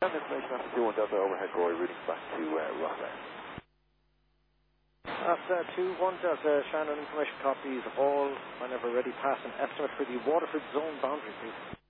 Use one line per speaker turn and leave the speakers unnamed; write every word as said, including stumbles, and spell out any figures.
And information after two one Delta overhead Gory routing back to uh, Rotterdam.
After two one Delta, Shannon, information copies all whenever ready. Pass an estimate for the Waterford zone boundary, please.